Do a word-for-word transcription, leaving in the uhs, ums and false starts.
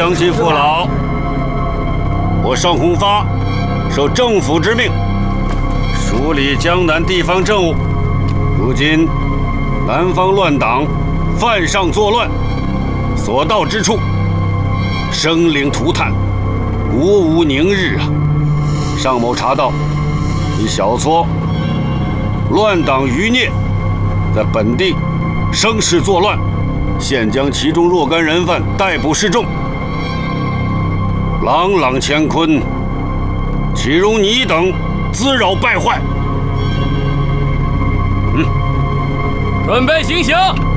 乡亲父老，我尚弘发受政府之命，梳理江南地方政务。如今南方乱党犯上作乱，所到之处，生灵涂炭，国无宁日啊！尚某查到，以小撮乱党余孽在本地生事作乱，现将其中若干人犯逮捕示众。朗朗乾坤，岂容你等滋扰败坏？嗯， 准备行刑。